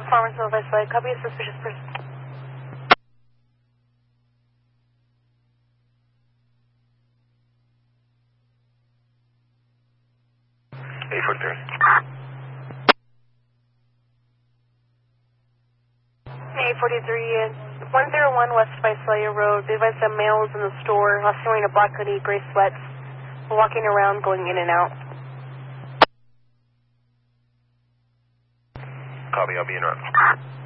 Farmersville, Viceroy. Copy a suspicious person. 843. 843, 101 West Visalia Road. Be advised that male is in the store. Last seen wearing a black hoodie, gray sweats. Walking around, going in and out. Copy, I'll be in route.